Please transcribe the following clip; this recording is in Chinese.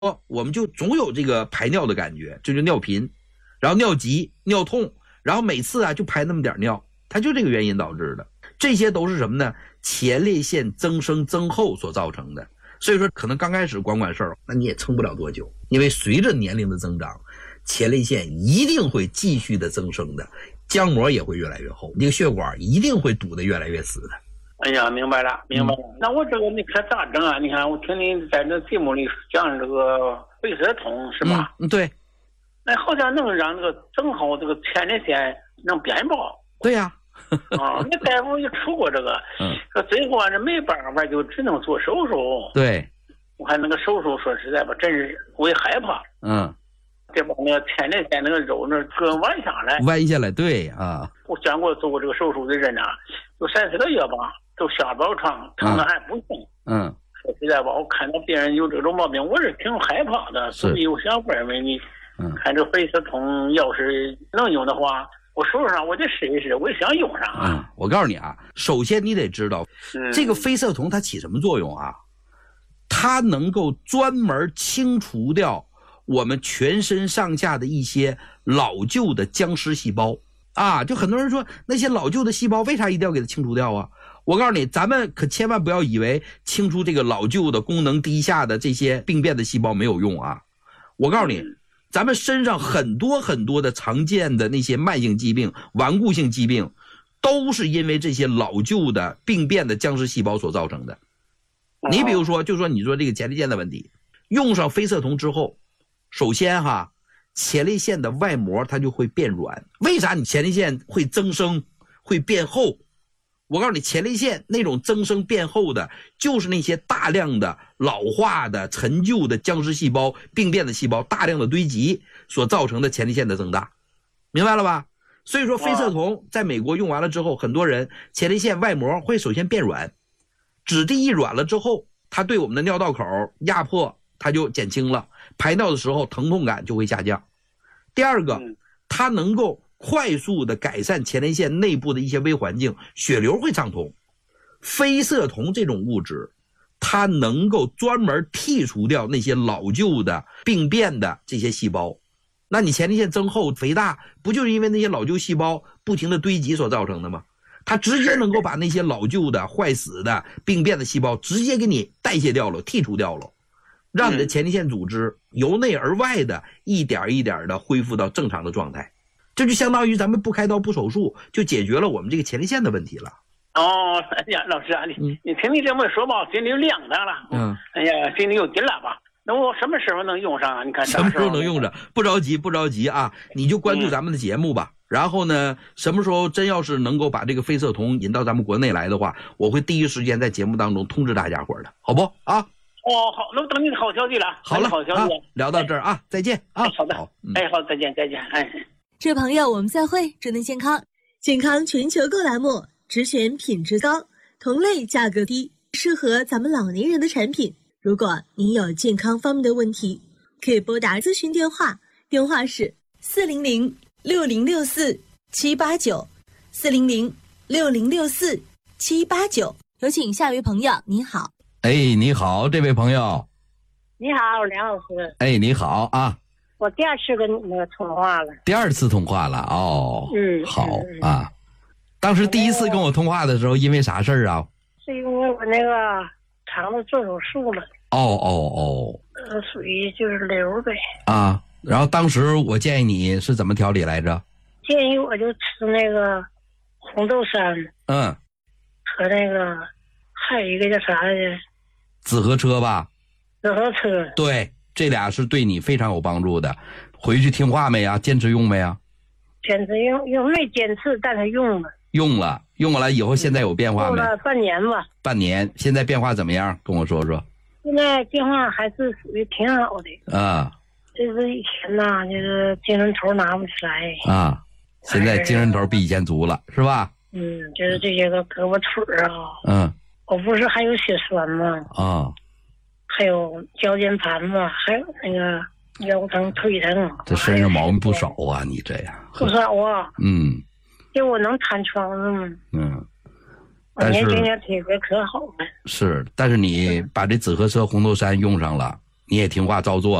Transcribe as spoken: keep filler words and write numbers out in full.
我们就总有这个排尿的感觉，这就尿频，然后尿急、尿痛，然后每次啊就排那么点尿，它就这个原因导致的。这些都是什么呢？前列腺增生增厚所造成的。所以说可能刚开始管管事儿，那你也撑不了多久，因为随着年龄的增长，前列腺一定会继续的增生的，浆膜也会越来越厚，这个血管一定会堵得越来越死的。 哎呀，明白了，明白了。嗯、那我这个你可咋整啊？你看，我听你在这节目里讲这个肺色酮是吧？ 嗯，对。 那好像能让这个增厚这个前列腺能变薄。 对呀、 啊。啊，那大夫也出过这个，嗯，说最后啊，这没办法，就只能做手术。 对。 我看那个手术，说实在吧，真是我也害怕。 嗯。 这把那个前列腺那个肉那割弯下来。 弯下来，对啊。 我见过做过这个手术的人啊，有三四个月吧。都下不了床，疼的还不行。 嗯， 说实在吧，我看到别人有这种毛病，我是挺害怕的，所以我想问问你，嗯，看这肺色酮要是能用的话，我手上我得试一试，我也想用上啊。 嗯，我告诉你啊，首先你得知道，嗯、这个肺色酮它起什么作用啊？它能够专门清除掉我们全身上下的一些老旧的僵尸细胞啊。就很多人说那些老旧的细胞为啥一定要给它清除掉啊？我告诉你，咱们可千万不要以为清除这个老旧的功能低下的这些病变的细胞没有用啊！我告诉你，咱们身上很多很多的常见的那些慢性疾病、顽固性疾病，都是因为这些老旧的病变的僵尸细胞所造成的。你比如说，就说你说这个前列腺的问题，用上肺色酮之后，首先哈，前列腺的外膜它就会变软。为啥你前列腺会增生、会变厚？我告诉你，前列腺那种增生变厚的，就是那些大量的老化的陈旧的僵尸细胞、病变的细胞大量的堆积所造成的前列腺的增大，明白了吧？所以说肺色酮在美国用完了之后，很多人前列腺外膜会首先变软，质地一软了之后，它对我们的尿道口压迫它就减轻了，排尿的时候疼痛感就会下降。第二个，它能够快速的改善前列腺内部的一些微环境，血流会畅通。非色酮这种物质，它能够专门剔除掉那些老旧的病变的这些细胞。那你前列腺增厚肥大，不就是因为那些老旧细胞不停的堆积所造成的吗？它直接能够把那些老旧的坏死的病变的细胞直接给你代谢掉了，剔除掉了，让你的前列腺组织由内而外的一点一点的恢复到正常的状态。这就相当于咱们不开刀不手术就解决了我们这个前列腺的问题了。 哦，哎呀，老师啊，你、嗯、你听你这么说吧，心里有亮堂了。嗯，哎呀，心里有底了吧？那我什么时候能用上啊？你看什么时候能用上？不着急，不着急啊！你就关注咱们的节目吧。嗯、然后呢，什么时候真要是能够把这个非色酮引到咱们国内来的话，我会第一时间在节目当中通知大家伙的，好不啊？ 哦，好，那我等你的好消息了。 好了， 好消息、 啊，聊到这儿啊，再见啊！ 好的，好嗯、哎，好，再见，再见，哎。 这朋友，我们再会。祝您健康，健康全球购栏目只选品质高、同类价格低、适合咱们老年人的产品。如果您有健康方面的问题，可以拨打咨询电话，电话是四零零六零六四七八九，四零零六零六四七八九。有请下一位朋友，你好。 哎，你好，这位朋友。 你好，梁老师。 哎，你好啊。 我第二次跟那个通话了。 第二次通话了哦。 嗯， 好啊。当时第一次跟我通话的时候，因为啥事儿啊？ 是因为我那个肠子做手术了。 哦哦哦。 呃，属于就是瘤呗。 啊，然后当时我建议你是怎么调理来着？ 建议我就吃那个红豆杉。 嗯。 和那个还有一个叫啥来着？ 紫河车吧。 紫河车。对。 这俩是对你非常有帮助的，回去听话没呀？坚持用没呀？ 坚持用，用没坚持，但是用了。 用了，用了以后现在有变化没？ 用了半年吧。 半年，现在变化怎么样？跟我说说。 现在变化还是属于挺好的。 啊。 就是以前呐，就是精神头拿不起来。 啊。现在精神头比以前足了，是吧？ 嗯，就是这些个胳膊腿啊。 嗯。 我不是还有血栓吗？ 啊。 还有腰间盘嘛，还有那个腰疼腿疼， 这身上毛病不少啊！你这样不少啊。 嗯， 就我能瘫床上吗？ 嗯， 我年轻点体格可好了。 是，但是你把这紫河车红豆杉用上了， 你也听话照做。